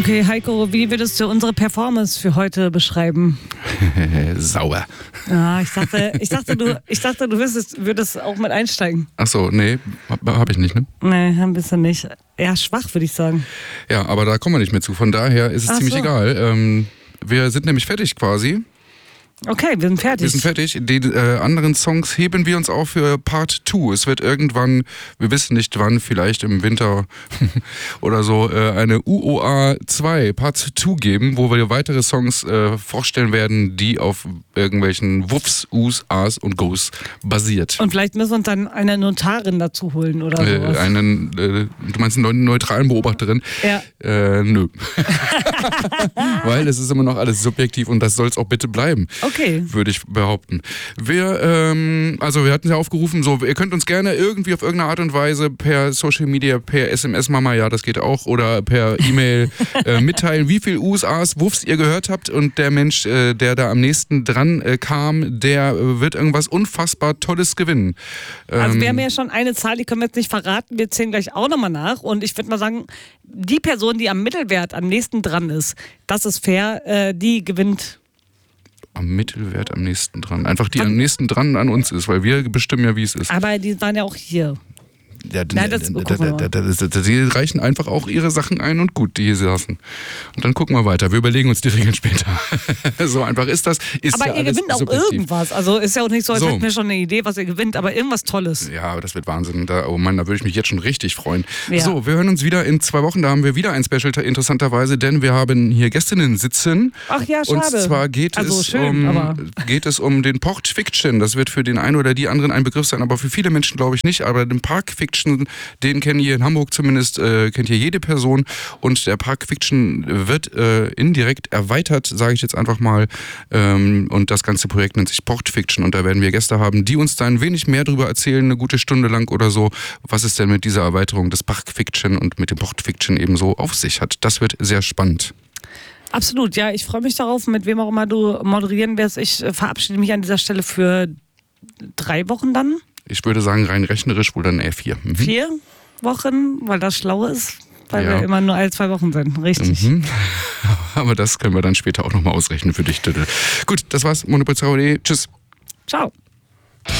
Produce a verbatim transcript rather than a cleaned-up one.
Okay, Heiko, wie würdest du unsere Performance für heute beschreiben? Sauer. Ja, ich dachte, ich dachte, du, ich dachte, du würdest, würdest auch mit einsteigen. Ach so, nee, habe hab ich nicht, ne? Nee, ein bisschen nicht. Eher schwach, würde ich sagen. Ja, aber da kommen wir nicht mehr zu. Von daher ist es Ach ziemlich so. egal. Ähm, wir sind nämlich fertig quasi. Okay, wir sind fertig. Wir sind fertig. Die äh, anderen Songs heben wir uns auf für Part zwei. Es wird irgendwann, wir wissen nicht wann, vielleicht im Winter oder so, äh, eine U O A zwei Part zwei geben, wo wir weitere Songs äh, vorstellen werden, die auf irgendwelchen Wuffs, Us, As und Goes basiert. Und vielleicht müssen wir uns dann eine Notarin dazu holen oder Äh, sowas. einen, äh, du meinst eine neutralen Beobachterin? Ja. Äh, nö. Weil es ist immer noch alles subjektiv und das soll es auch bitte bleiben. Okay. Würde ich behaupten. Wir, ähm, also wir hatten ja aufgerufen, so, ihr könnt uns gerne irgendwie auf irgendeine Art und Weise per Social Media, per S M S Mama, ja, das geht auch, oder per E-Mail äh, mitteilen, wie viel U S As, Wuffs ihr gehört habt, und der Mensch, äh, der da am nächsten dran äh, kam, der äh, wird irgendwas unfassbar Tolles gewinnen. Ähm, Also wir haben ja schon eine Zahl, die können wir jetzt nicht verraten, wir zählen gleich auch nochmal nach, und ich würde mal sagen, die Person, die am Mittelwert am nächsten dran ist, das ist fair, äh, die gewinnt. Am Mittelwert am nächsten dran. Einfach die am nächsten dran an uns ist, weil wir bestimmen ja, wie es ist. Aber die waren ja auch hier. Ja, Na, das d- gucken wir d- d- d- d- die reichen einfach auch ihre Sachen ein und gut, die hier saßen. Und dann gucken wir weiter. Wir überlegen uns die Regeln später. So einfach ist das. Ist Aber ja ihr alles gewinnt auch subjektiv. irgendwas. Also ist ja auch nicht so, als So. hätten wir schon eine Idee, was ihr gewinnt, aber irgendwas Tolles. Ja, aber das wird Wahnsinn. Da, oh Mann, da würde ich mich jetzt schon richtig freuen. Ja. So, wir hören uns wieder in zwei Wochen. Da haben wir wieder ein Special, interessanterweise, denn wir haben hier Gästinnen sitzen. Ach ja, schade. Und zwar geht, Also es, schön, um, aber- geht es um den Port Fiction. Das wird für den einen oder die anderen ein Begriff sein, aber für viele Menschen glaube ich nicht. Aber den Park Fiction, den kennen hier in Hamburg zumindest, äh, kennt hier jede Person. Und der Park Fiction wird äh, indirekt erweitert, sage ich jetzt einfach mal. Ähm, und das ganze Projekt nennt sich Port Fiction. Und da werden wir Gäste haben, die uns da ein wenig mehr darüber erzählen, eine gute Stunde lang oder so, was es denn mit dieser Erweiterung des Park Fiction und mit dem Port Fiction eben so auf sich hat. Das wird sehr spannend. Absolut, ja, ich freue mich darauf, mit wem auch immer du moderieren wirst. Ich äh, verabschiede mich an dieser Stelle für drei Wochen dann. Ich würde sagen, rein rechnerisch wohl dann eher vier. Mhm. Vier Wochen, weil das schlau ist, weil Ja. wir immer nur alle zwei Wochen sind. Richtig. Mhm. Aber das können wir dann später auch nochmal ausrechnen für dich, Tüttel. Gut, das war's. Monopoly. Tschüss. Ciao.